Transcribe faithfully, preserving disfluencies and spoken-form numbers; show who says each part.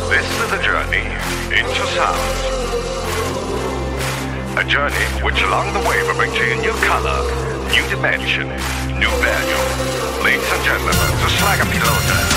Speaker 1: This is a journey into sound. A journey which along the way will bring to you new color, new dimension, new value. Ladies and gentlemen, the Slacker Pilote.